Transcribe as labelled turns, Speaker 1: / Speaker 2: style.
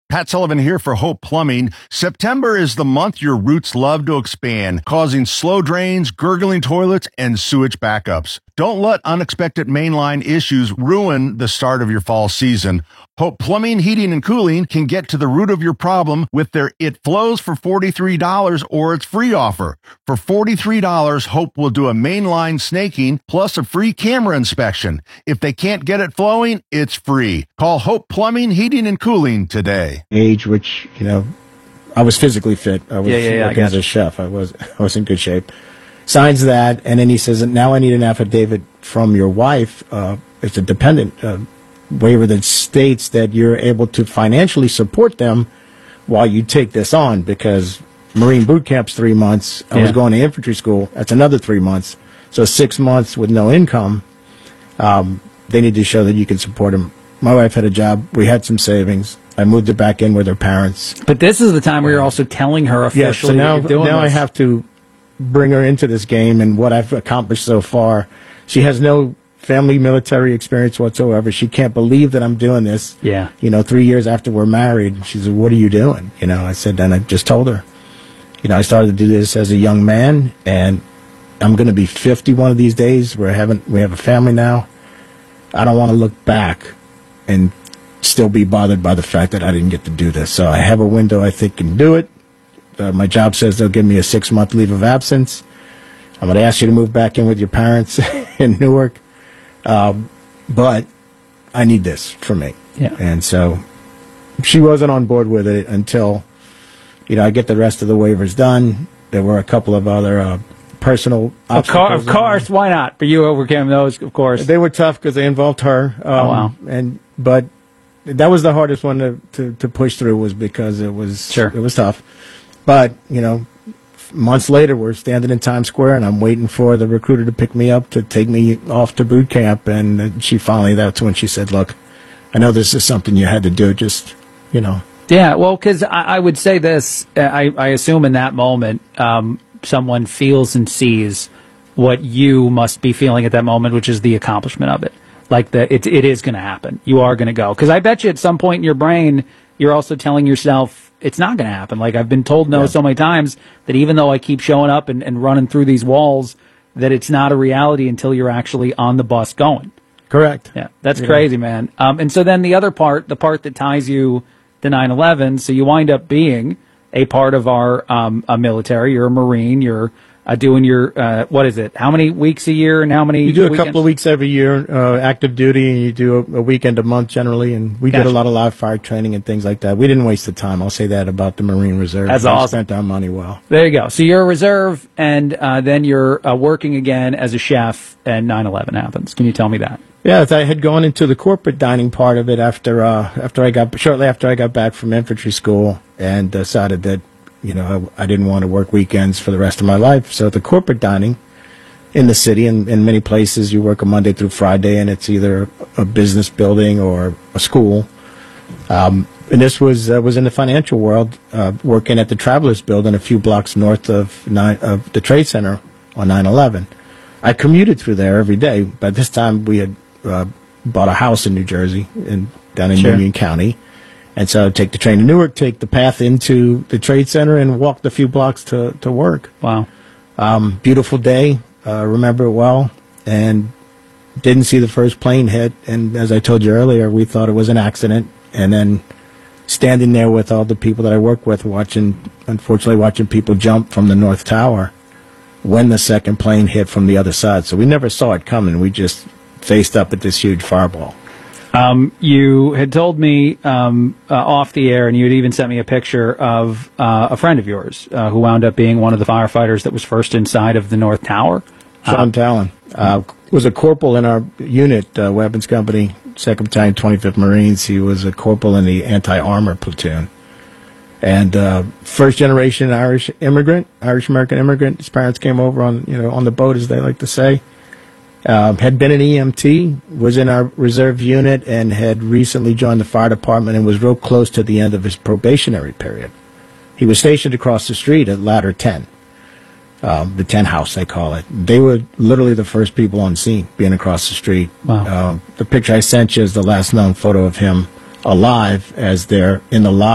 Speaker 1: Pat Sullivan here for Hope Plumbing. September is the month your roots love to expand, causing slow drains, gurgling toilets, and sewage backups. Don't let unexpected mainline issues ruin the start of your fall season. Hope Plumbing, Heating, and Cooling can get to the root of your problem with their It Flows for $43 or its free offer. For $43, Hope will do a mainline snaking plus a free camera inspection. If they can't get it flowing, it's free. Call Hope Plumbing, Heating, and Cooling today.
Speaker 2: Age, which, I was physically fit. I was working as a chef. I was in good shape. Signs that, and then he says, now I need an affidavit from your wife. It's a dependent waiver that states that you're able to financially support them while you take this on, because Marine boot camp's 3 months. I was going to infantry school. That's another 3 months. So 6 months with no income. They need to show that you can support them. My wife had a job. We had some savings. I moved her back in with her parents.
Speaker 3: But this is the time where you're also telling her officially
Speaker 2: so now,
Speaker 3: that you're doing
Speaker 2: now
Speaker 3: this.
Speaker 2: I have to bring her into this game and what I've accomplished so far. She has no family military experience whatsoever. She can't believe that I'm doing this.
Speaker 3: Yeah.
Speaker 2: 3 years after we're married. She said, "What are you doing?" I said, and I just told her. I started to do this as a young man, and I'm going to be 50 one of these days. We have a family now. I don't want to look back and still be bothered by the fact that I didn't get to do this. So I have a window I think can do it. My job says they'll give me a 6-month leave of absence. I'm going to ask you to move back in with your parents in Newark. But I need this for me.
Speaker 3: Yeah.
Speaker 2: And so she wasn't on board with it until, I get the rest of the waivers done. There were a couple of other personal obstacles.
Speaker 3: Of course, why not? But you overcame those, of course.
Speaker 2: They were tough because they involved her.
Speaker 3: Wow.
Speaker 2: But that was the hardest one to push through, was because it was tough. But, months later, we're standing in Times Square, and I'm waiting for the recruiter to pick me up to take me off to boot camp. And that's when she said, "Look, I know this is something you had to do, just,
Speaker 3: Yeah, well, because I would say this, I assume in that moment, someone feels and sees what you must be feeling at that moment, which is the accomplishment of it. Like it is going to happen. You are going to go. Because I bet you at some point in your brain, you're also telling yourself it's not going to happen. Like I've been told no so many times that even though I keep showing up and running through these walls, that it's not a reality until you're actually on the bus going.
Speaker 2: Correct.
Speaker 3: Yeah, that's crazy, man. And so then the other part, the part that ties you to 9/11, so you wind up being a part of our military. You're a Marine. You're doing your, what is it? How many weeks a year and how many
Speaker 2: You do
Speaker 3: weekends?
Speaker 2: a couple of weeks every year, active duty, and you do a weekend a month generally, and we did a lot of live fire training and things like that. We didn't waste the time. I'll say that about the Marine Reserve.
Speaker 3: That's
Speaker 2: we
Speaker 3: awesome.
Speaker 2: spent our money well.
Speaker 3: There you go. So you're a reserve, and then you're working again as a chef, and 9/11 happens. Can you tell me that?
Speaker 2: Yeah, I had gone into the corporate dining part of it shortly after I got back from infantry school, and decided that I didn't want to work weekends for the rest of my life. So the corporate dining in the city, and in many places, you work a Monday through Friday, and it's either a business building or a school. And this was in the financial world, working at the Travelers Building a few blocks north of the Trade Center on 9/11. I commuted through there every day. By this time, we had bought a house in New Jersey, down in Union County. And so I'd take the train to Newark, take the path into the Trade Center, and walk the few blocks to work.
Speaker 3: Wow.
Speaker 2: Beautiful day. Remember it well. And didn't see the first plane hit. And as I told you earlier, we thought it was an accident. And then standing there with all the people that I work with, unfortunately watching people jump from the North Tower when the second plane hit from the other side. So we never saw it coming. We just faced up at this huge fireball.
Speaker 3: You had told me off the air, and you had even sent me a picture of a friend of yours who wound up being one of the firefighters that was first inside of the North Tower.
Speaker 2: Sean Talon was a corporal in our unit, weapons company, 2nd Battalion, 25th Marines. He was a corporal in the anti-armor platoon. And first-generation Irish-American immigrant. His parents came over on the boat, as they like to say. Had been an EMT, was in our reserve unit, and had recently joined the fire department and was real close to the end of his probationary period. He was stationed across the street at Ladder 10, the 10 house, they call it. They were literally the first people on scene, being across the street.
Speaker 3: Wow.
Speaker 2: The picture I sent you is the last known photo of him alive, as they're in the lobby.